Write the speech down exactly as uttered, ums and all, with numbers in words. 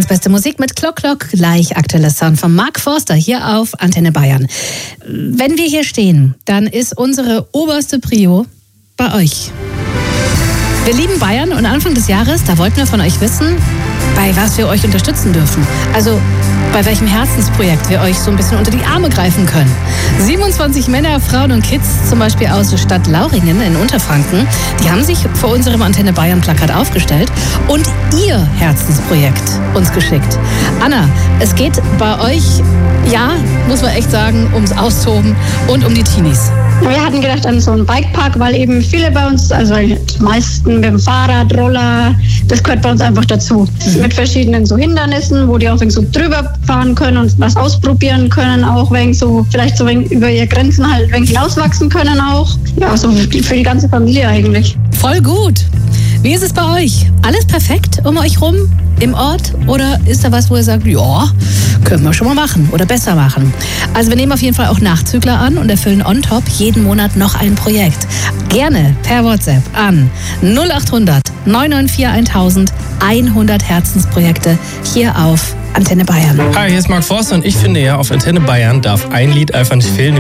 Bayerns beste Musik mit Klock Klock, gleich aktueller Sound von Mark Forster hier auf Antenne Bayern. Wenn wir hier stehen, dann ist unsere oberste Prio bei euch. Wir lieben Bayern und Anfang des Jahres, da wollten wir von euch wissen, bei was wir euch unterstützen dürfen. Also bei welchem Herzensprojekt wir euch so ein bisschen unter die Arme greifen können. siebenundzwanzig Männer, Frauen und Kids, zum Beispiel aus der Stadt Lauringen in Unterfranken, die haben sich vor unserem Antenne Bayern Plakat aufgestellt und ihr Herzensprojekt uns geschickt. Anna, es geht bei euch, ja, muss man echt sagen, ums Austoben und um die Teenies. Wir hatten gedacht an so einen Bikepark, weil eben viele bei uns, also die meisten mit dem Fahrrad, Roller, das gehört bei uns einfach dazu. Mhm. Mit verschiedenen so Hindernissen, wo die auch so drüber fahren können und was ausprobieren können, auch wenn so vielleicht so über ihre Grenzen halt wenn hinauswachsen können auch. Ja, so für die ganze Familie eigentlich. Voll gut. Wie ist es bei euch? Alles perfekt um euch rum im Ort? Oder ist da was, wo ihr sagt, ja, können wir schon mal machen oder besser machen? Also wir nehmen auf jeden Fall auch Nachzügler an und erfüllen on top jeden Monat noch ein Projekt. Gerne per WhatsApp an null acht hundert neun neun vier tausend hundert Herzensprojekte hier auf Antenne Bayern. Hi, hier ist Mark Forster und ich finde ja, auf Antenne Bayern darf ein Lied einfach nicht fehlen.